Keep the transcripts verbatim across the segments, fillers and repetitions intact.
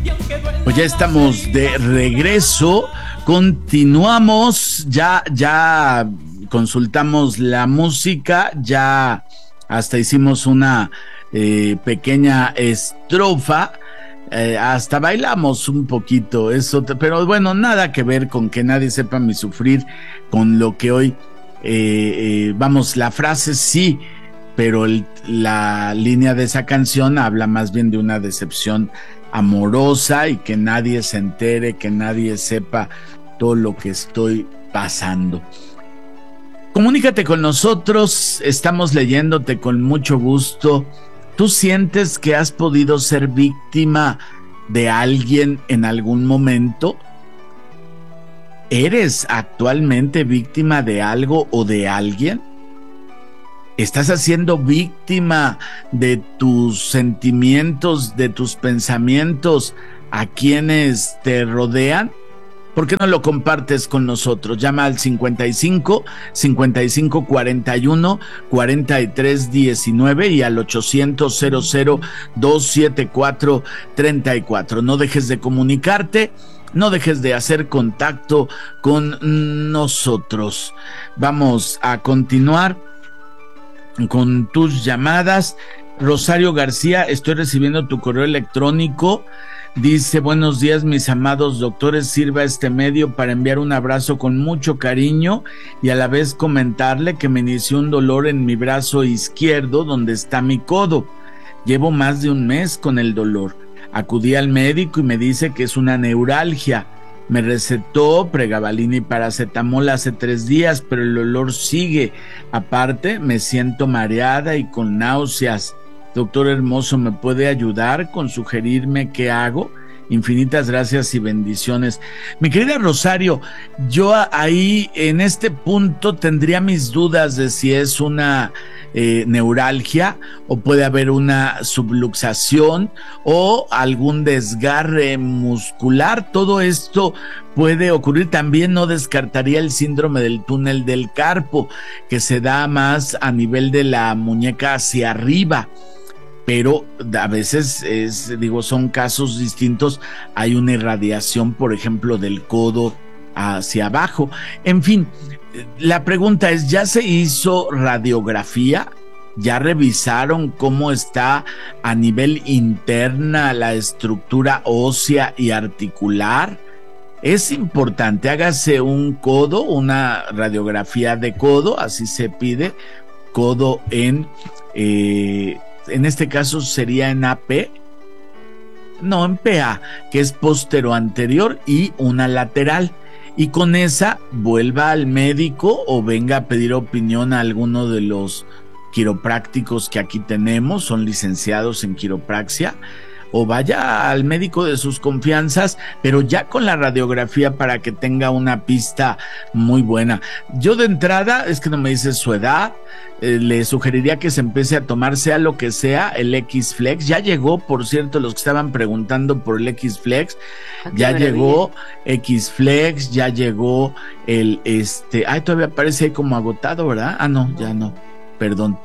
Pues ya estamos de regreso, continuamos, ya, ya consultamos la música, ya hasta hicimos una eh, pequeña estrofa, eh, hasta bailamos un poquito, eso, pero bueno, nada que ver con que nadie sepa mi sufrir, con lo que hoy, eh, eh, vamos, la frase sí, pero el, la línea de esa canción habla más bien de una decepción amorosa y que nadie se entere, que nadie sepa todo lo que estoy pasando. Comunícate con nosotros, estamos leyéndote con mucho gusto. ¿Tú sientes que has podido ser víctima de alguien en algún momento? ¿Eres actualmente víctima de algo o de alguien? ¿Estás haciendo víctima de tus sentimientos, de tus pensamientos a quienes te rodean? ¿Por qué no lo compartes con nosotros? Llama al cincuenta y cinco, cincuenta y cinco, cuarenta y uno, cuarenta y tres, diecinueve y al ochocientos, cero cero, dos siete cuatro, treinta y cuatro. No dejes de comunicarte, no dejes de hacer contacto con nosotros. Vamos a continuar con tus llamadas. Rosario García, estoy recibiendo tu correo electrónico. Dice: buenos días, mis amados doctores, sirva este medio para enviar un abrazo con mucho cariño y a la vez comentarle que me inició un dolor en mi brazo izquierdo donde está mi codo. Llevo más de un mes con el dolor. Acudí al médico y me dice que es una neuralgia. Me recetó pregabalina y paracetamol hace tres días, pero el dolor sigue. Aparte, me siento mareada y con náuseas. Doctor hermoso, ¿me puede ayudar con sugerirme qué hago? Infinitas gracias y bendiciones. Mi querida Rosario, yo ahí en este punto tendría mis dudas de si es una eh, neuralgia o puede haber una subluxación o algún desgarre muscular. Todo esto puede ocurrir. También no descartaría el síndrome del túnel del carpo, que se da más a nivel de la muñeca hacia arriba. Pero a veces, es, digo, son casos distintos. Hay una irradiación, por ejemplo, del codo hacia abajo. En fin, la pregunta es, ¿ya se hizo radiografía? ¿Ya revisaron cómo está a nivel interna la estructura ósea y articular? Es importante, hágase un codo, una radiografía de codo, así se pide, codo en... Eh, en este caso sería en A P, no, en P A, que es posteroanterior, y una lateral. Y con esa vuelva al médico o venga a pedir opinión a alguno de los quiroprácticos que aquí tenemos, son licenciados en quiropraxia, o vaya al médico de sus confianzas, pero ya con la radiografía para que tenga una pista muy buena. Yo de entrada, es que no me dice su edad, eh, le sugeriría que se empiece a tomar, sea lo que sea, el X-Flex. Ya llegó, por cierto, los que estaban preguntando por el X-Flex, ah, ya maravilla. Llegó X-Flex, ya llegó el, este, ay, todavía aparece ahí como agotado, ¿verdad? Ah, no, ya no, perdón.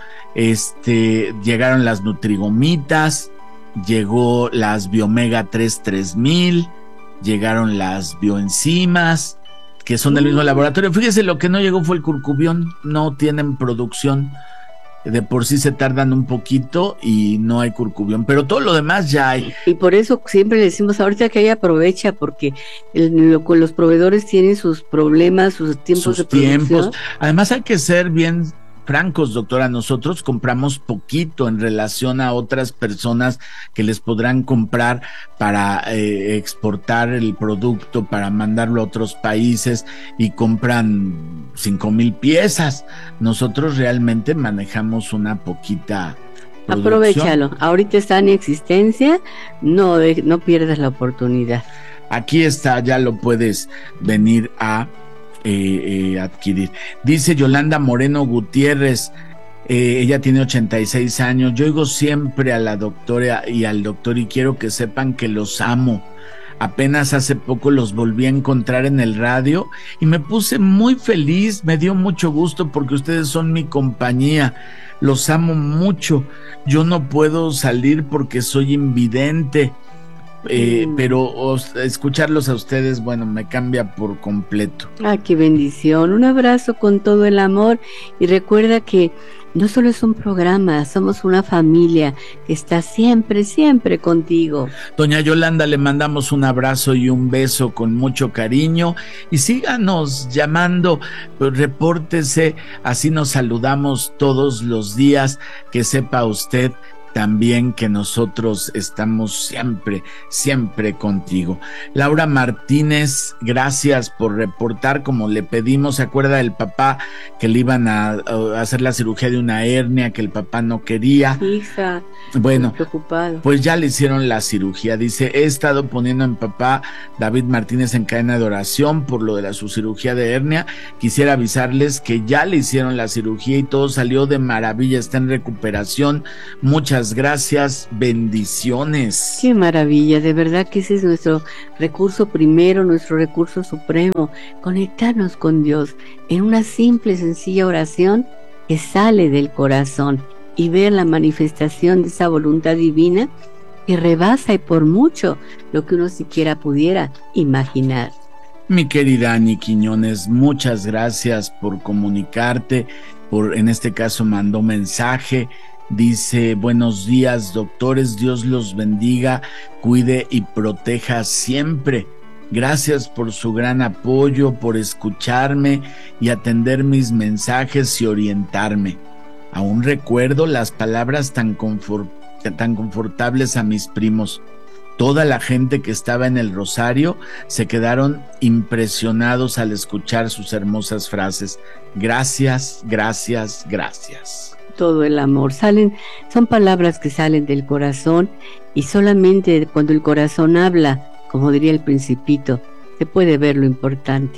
Este, llegaron las Nutrigomitas, llegó las Biomega tres tres mil, llegaron las bioenzimas, que son del mismo laboratorio. Fíjese, lo que no llegó fue el curcubión, no tienen producción, de por sí se tardan un poquito y no hay curcubión, pero todo lo demás ya hay. Y por eso siempre le decimos ahorita que ella aprovecha, porque el, lo, los proveedores tienen sus problemas, sus tiempos sus de producción. Tiempos. Además hay que ser bien francos, doctora, nosotros compramos poquito en relación a otras personas que les podrán comprar para eh, exportar el producto, para mandarlo a otros países, y compran cinco mil piezas. Nosotros realmente manejamos una poquita producción. Aprovechalo, ahorita está en existencia, no, de, no pierdas la oportunidad. Aquí está, ya lo puedes venir a Eh, eh, adquirir. Dice Yolanda Moreno Gutiérrez, eh, ella tiene ochenta y seis años. Yo oigo siempre a la doctora y al doctor y quiero que sepan que los amo. Apenas hace poco los volví a encontrar en el radio y me puse muy feliz, me dio mucho gusto porque ustedes son mi compañía. Los amo mucho. Yo no puedo salir porque soy invidente. eh, mm. pero os, escucharlos a ustedes, bueno, me cambia por completo. Ah, qué bendición. Un abrazo con todo el amor y recuerda que no solo es un programa, somos una familia que está siempre, siempre contigo. Doña Yolanda, le mandamos un abrazo y un beso con mucho cariño y síganos llamando, repórtese, así nos saludamos todos los días, que sepa usted también que nosotros estamos siempre, siempre contigo. Laura Martínez, gracias por reportar como le pedimos. ¿Se acuerda del papá que le iban a, a hacer la cirugía de una hernia que el papá no quería? Hija, bueno, preocupado. Pues ya le hicieron la cirugía. Dice, he estado poniendo a mi papá David Martínez en cadena de oración por lo de la, su cirugía de hernia. Quisiera avisarles que ya le hicieron la cirugía y todo salió de maravilla, está en recuperación. Muchas gracias, bendiciones. Qué maravilla, de verdad que ese es nuestro recurso primero, nuestro recurso supremo, conectarnos con Dios en una simple, sencilla oración que sale del corazón y ver la manifestación de esa voluntad divina que rebasa y por mucho lo que uno siquiera pudiera imaginar. Mi querida Ani Quiñones, muchas gracias por comunicarte, por en este caso mandó mensaje. Dice, buenos días doctores, Dios los bendiga, cuide y proteja siempre. Gracias por su gran apoyo, por escucharme y atender mis mensajes y orientarme. Aún recuerdo las palabras tan, confort, tan confortables a mis primos. Toda la gente que estaba en el rosario se quedaron impresionados al escuchar sus hermosas frases. Gracias, gracias, gracias. Todo el amor, salen, son palabras que salen del corazón y solamente cuando el corazón habla, como diría el Principito, se puede ver lo importante.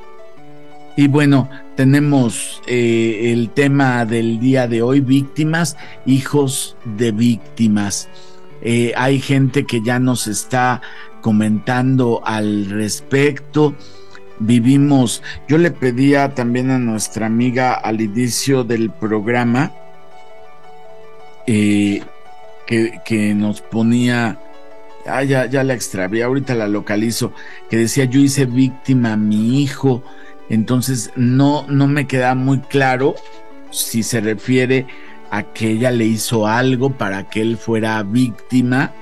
Y bueno, tenemos eh, el tema del día de hoy, víctimas, hijos de víctimas. Eh, hay gente que ya nos está comentando al respecto. Vivimos, yo le pedía también a nuestra amiga al inicio del programa eh, que, que nos ponía, ah, ya, ya la extravié, ahorita la localizo, que decía yo hice víctima a mi hijo. Entonces no, no me queda muy claro si se refiere a que ella le hizo algo para que él fuera víctima.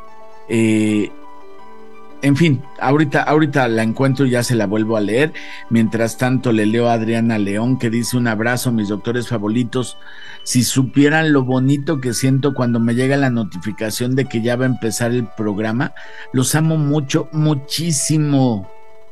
Eh, En fin, ahorita, ahorita la encuentro y ya se la vuelvo a leer. Mientras tanto le leo a Adriana León, que dice: un abrazo, mis doctores favoritos. Si supieran lo bonito que siento cuando me llega la notificación de que ya va a empezar el programa, los amo mucho, muchísimo.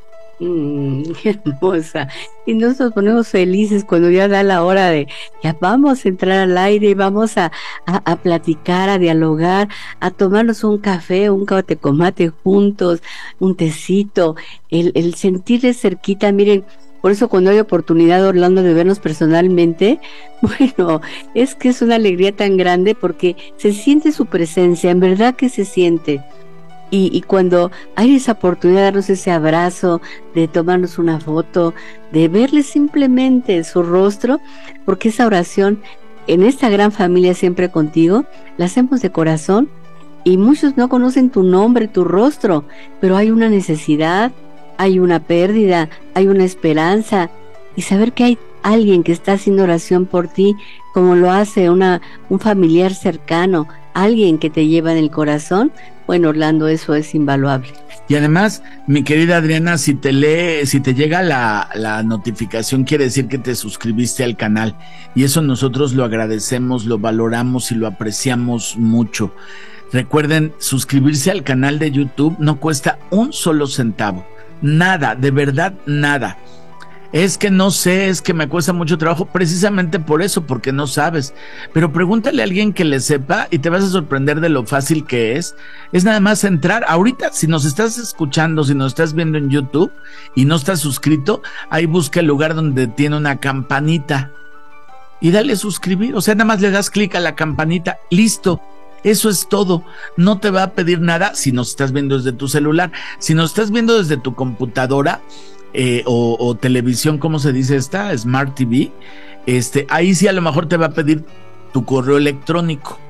Mm, qué hermosa. Y nosotros ponemos felices cuando ya da la hora de ya vamos a entrar al aire, vamos a, a, a platicar, a dialogar, a tomarnos un café, un catecomate juntos, un tecito, el, el sentir cerquita. Miren, por eso cuando hay oportunidad, Orlando, de vernos personalmente, bueno, es que es una alegría tan grande porque se siente su presencia, en verdad que se siente. Y, y cuando hay esa oportunidad de darnos ese abrazo, de tomarnos una foto, de verle simplemente su rostro, porque esa oración en esta gran familia Siempre Contigo la hacemos de corazón y muchos no conocen tu nombre, tu rostro, pero hay una necesidad, hay una pérdida, hay una esperanza, y saber que hay alguien que está haciendo oración por ti, como lo hace una, un familiar cercano, alguien que te lleva en el corazón. Bueno, Orlando, eso es invaluable. Y además, mi querida Adriana, si te lee, si te llega la, la notificación, quiere decir que te suscribiste al canal. Y eso nosotros lo agradecemos, lo valoramos y lo apreciamos mucho. Recuerden, suscribirse al canal de YouTube no cuesta un solo centavo. Nada, de verdad, nada. Es que no sé, es que me cuesta mucho trabajo, precisamente por eso, porque no sabes. Pero pregúntale a alguien que le sepa y te vas a sorprender de lo fácil que es. Es nada más entrar. Ahorita, si nos estás escuchando, si nos estás viendo en YouTube y no estás suscrito, ahí busca el lugar donde tiene una campanita y dale suscribir. O sea, nada más le das clic a la campanita, listo. Eso es todo, no te va a pedir nada si nos estás viendo desde tu celular. Si nos estás viendo desde tu computadora, Eh, o, o televisión, ¿cómo se dice esta? Smart T V, este, ahí sí a lo mejor te va a pedir tu correo electrónico,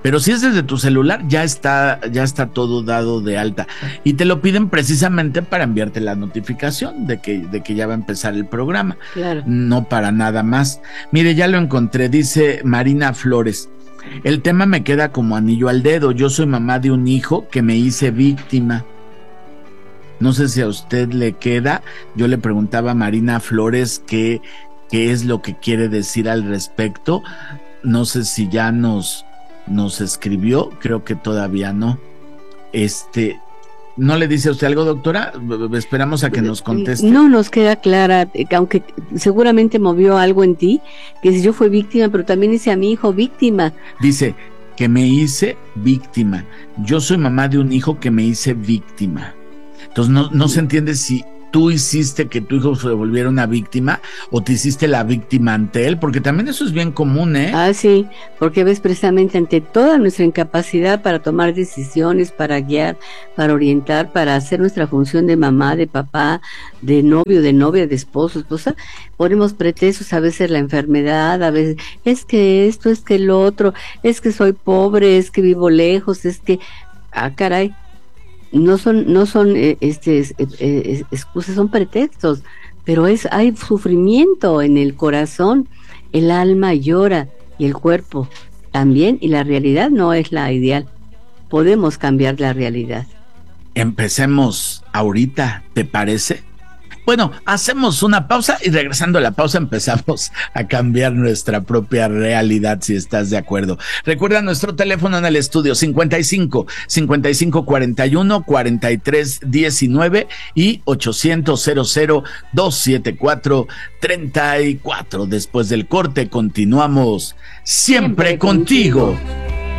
Pero si es desde tu celular, ya está, ya está todo dado de alta. Y te lo piden precisamente para enviarte la notificación de que, de que ya va a empezar el programa. Claro. No para nada más. Mire, ya lo encontré, dice Marina Flores. El tema me queda como anillo al dedo. Yo soy mamá de un hijo que me hice víctima. No sé si a usted le queda. Yo le preguntaba a Marina Flores qué, qué es lo que quiere decir al respecto. No sé si ya nos... nos escribió, creo que todavía no. Este, ¿no le dice a usted algo, doctora? Esperamos a que nos conteste. No nos queda clara, aunque seguramente movió algo en ti, que si yo fui víctima, pero también hice a mi hijo víctima. Dice que me hice víctima. Yo soy mamá de un hijo que me hice víctima. Entonces no, no se entiende si tú hiciste que tu hijo se volviera una víctima o te hiciste la víctima ante él, porque también eso es bien común, ¿eh? Ah, sí, porque ves precisamente ante toda nuestra incapacidad para tomar decisiones, para guiar, para orientar, para hacer nuestra función de mamá, de papá, de novio, de novia, de esposo, esposa, ponemos pretextos, a veces la enfermedad, a veces es que esto, es que lo otro, es que soy pobre, es que vivo lejos, es que, ah, caray. No son, no son eh, este, eh, excusas, son pretextos, pero es, hay sufrimiento en el corazón, el alma llora y el cuerpo también, y la realidad no es la ideal. Podemos cambiar la realidad. Empecemos ahorita, ¿te parece? Bueno, hacemos una pausa y regresando a la pausa empezamos a cambiar nuestra propia realidad, si estás de acuerdo. Recuerda nuestro teléfono en el estudio cincuenta y cinco, cincuenta y cinco cuarenta y uno, cuarenta y tres diecinueve y ochocientos cero cero dos siete cuatro treinta y cuatro. Después del corte continuamos siempre, siempre contigo. contigo.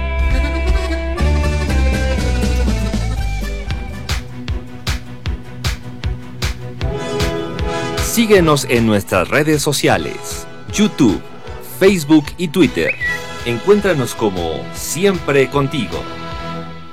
Síguenos en nuestras redes sociales, YouTube, Facebook y Twitter. Encuéntranos como Siempre Contigo.